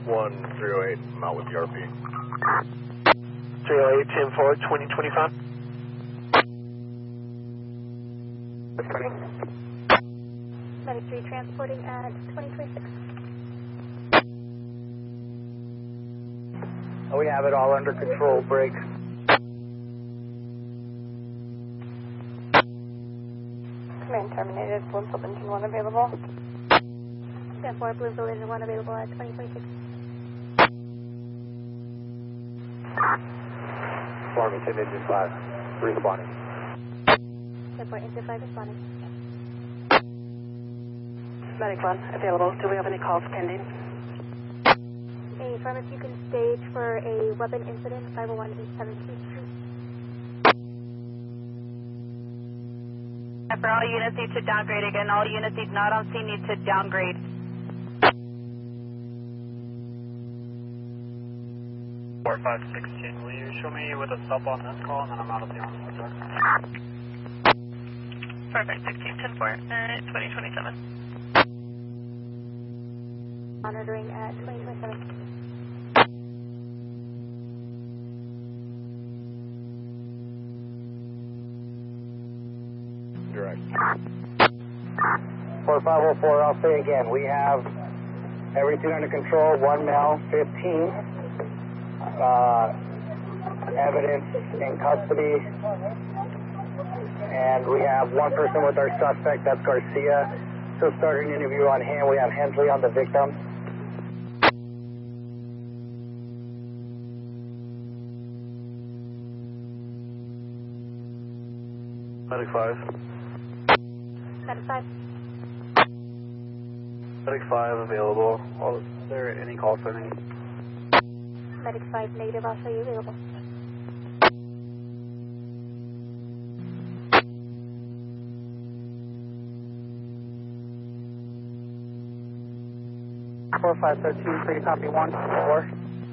108, I'm out with the RP. 308, 10-4, 2025. Medic 3 transporting at 2026. We have it all under control, break. Command terminated, Bloomfield Engine 1 available. 10-4, Bloomfield Engine 1 available at 2026. Farmington Engine 5, responding. 10-4, Engine 5 responding. Medic 1 available. Do we have any calls pending? Affirm if you can stage for a weapon incident, 501 East 17th Street. For all units need to downgrade again. All units not on scene need to downgrade. Four 516. Will you show me with a sub on this call, and then I'm out of the on-site dark. 4516, 10-4, 2027. Monitoring at 2027. Direct. 4504, I'll say again, we have everything under control, 1 male, 15, evidence in custody, and we have one person with our suspect, that's Garcia. Still starting an interview on him, we have Hensley on the victim. Medic 5. Medic 5. Medic 5 available. Is there any call pending? Medic 5 negative, I'll show you available. Four 513, free to copy 1, 4.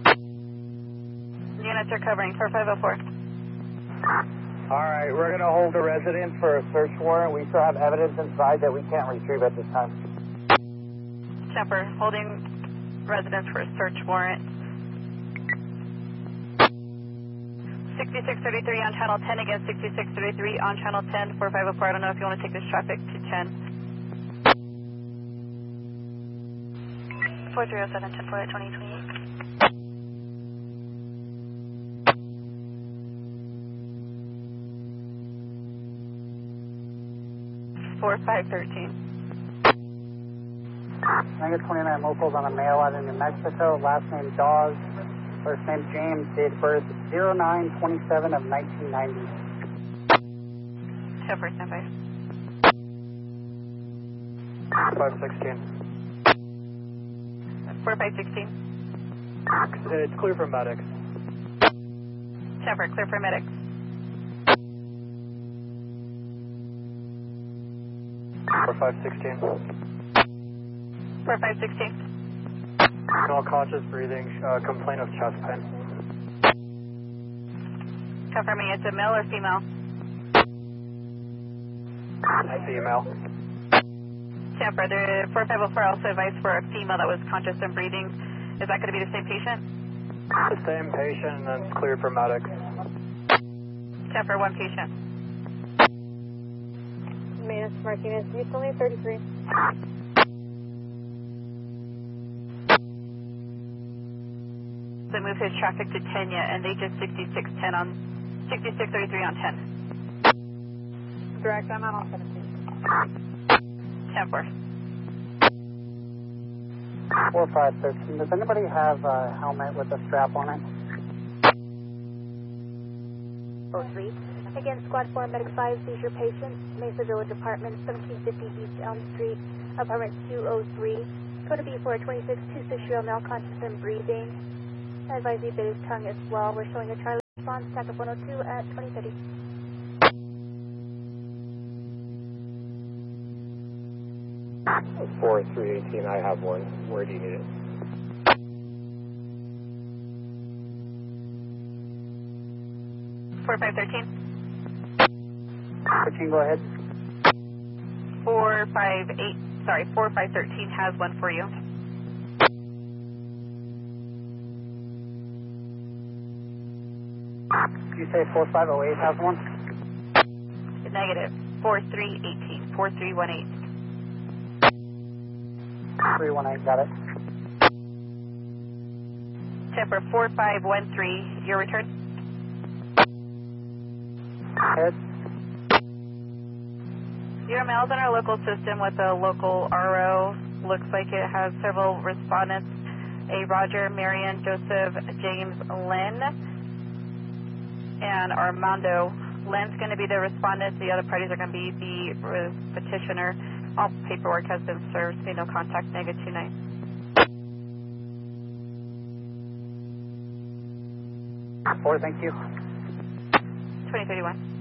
Units are covering 4504. Alright, we're going to hold the resident for a search warrant. We still have evidence inside that we can't retrieve at this time. Temper, holding residence for a search warrant. 6633 on channel 10 against 6633 on channel 10, 4504. I don't know if you want to take this traffic to 10. 4307, 10-4, 2028. 4513. Negative 29 locals on a male out of New Mexico. Last name Dawes. First name James. Date of birth 09/27 of 1990. Temper, standby. 516. 4516. It's clear for medics. Temper, clear for medics. 4516. 4516. No conscious breathing. Complaint of chest pain. Confirming it's a male or female? Female. Temper, the 4504 also advised for a female that was conscious and breathing. Is that going to be the same patient? The same patient, and then it's clear for medics. Temper, one patient. Manus Martinez, East only 33. So move his traffic to 10 yet, and they just 6610 on 6633 on 10. Direct, I'm out on 17. Temper. 4513. Does anybody have a helmet with a strap on it? 03. Again, Squad 4, Medic 5, seizure patient, Mesa Village Apartment, 1750 East Elm Street, Apartment 203. Code B for a 26-year-old male conscious and breathing. I advise you bit his tongue as well. We're showing a Charlie response, stack of 102 at 2030. It's 4318, I have one. Where do you need it? Four 513. 13, go ahead. 4513 has one for you. Did you say 4508 has one? Negative. 4318. 4318. 318, got it. Temper 4513. Your return? Head. Your mail's in our local system with a local RO. Looks like it has several respondents. A Roger, Marion, Joseph, James, Lynn, and Armando. Lynn's going to be the respondent. The other parties are going to be the petitioner. All paperwork has been served. Say no contact, negative 29. 4, thank you. 2031.